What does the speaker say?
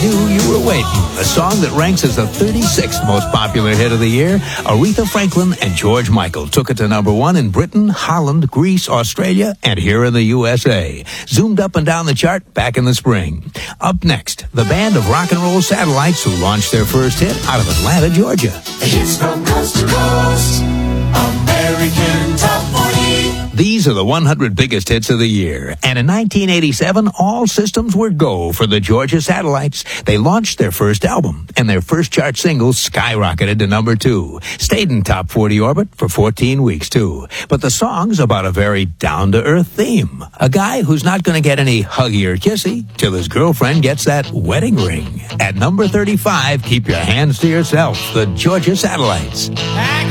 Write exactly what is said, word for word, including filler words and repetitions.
knew you were waiting. A song that ranks as the thirty-sixth most popular hit of the year. Aretha Franklin and George Michael took it to number one in Britain, Holland, Greece, Australia, and here in the U S A. Zoomed up and down the chart back in the spring. Up next, the band of rock and roll satellites who launched their first hit out of Atlanta, Georgia. Hits from coast to coast, American Top forty. These are the one hundred biggest hits of the year. And in nineteen eighty-seven, all systems were go for the Georgia Satellites. They launched their first album, and their first chart single skyrocketed to number two. Stayed in top forty orbit for fourteen weeks, too. But the song's about a very down-to-earth theme. A guy who's not going to get any huggy or kissy till his girlfriend gets that wedding ring. At number thirty-five, keep your hands to yourself, the Georgia Satellites. I